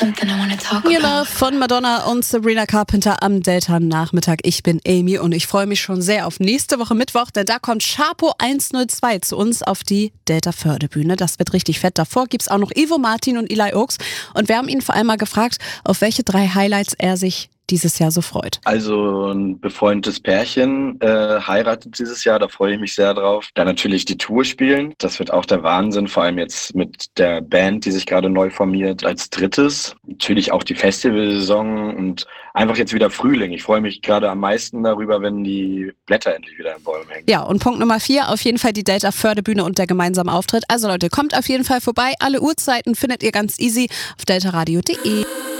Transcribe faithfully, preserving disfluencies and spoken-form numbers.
something I wanna talk New about. Love von Madonna und Sabrina Carpenter am Delta-Nachmittag. Ich bin Amy und ich freue mich schon sehr auf nächste Woche Mittwoch, denn da kommt Sharpo hundertzwei zu uns auf die Delta-Fördebühne. Das wird richtig fett. Davor gibt es auch noch Ivo Martin und Eli Oaks. Und wir haben ihn vor allem mal gefragt, auf welche drei Highlights er sich dieses Jahr so freut. Also ein befreundetes Pärchen äh, heiratet dieses Jahr, da freue ich mich sehr drauf. Dann natürlich die Tour spielen, das wird auch der Wahnsinn, vor allem jetzt mit der Band, die sich gerade neu formiert. Als drittes natürlich auch die Festivalsaison und einfach jetzt wieder Frühling. Ich freue mich gerade am meisten darüber, wenn die Blätter endlich wieder in Bäumen hängen. Ja, und Punkt Nummer vier, auf jeden Fall die Delta-Fördebühne und der gemeinsame Auftritt. Also Leute, kommt auf jeden Fall vorbei. Alle Uhrzeiten findet ihr ganz easy auf deltaradio punkt de.